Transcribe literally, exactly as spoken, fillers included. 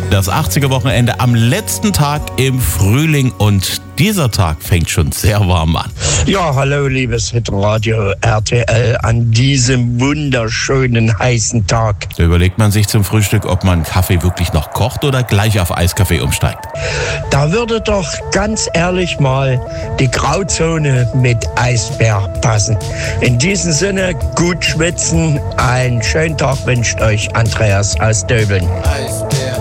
Das achtziger-Wochenende am letzten Tag im Frühling und dieser Tag fängt schon sehr warm an. Ja, hallo liebes Hitradio R T L an diesem wunderschönen heißen Tag. Da überlegt man sich zum Frühstück, ob man Kaffee wirklich noch kocht oder gleich auf Eiskaffee umsteigt. Da würde doch ganz ehrlich mal die Grauzone mit Eisbär passen. In diesem Sinne, gut schwitzen, einen schönen Tag wünscht euch Andreas aus Döbeln. Eisbär.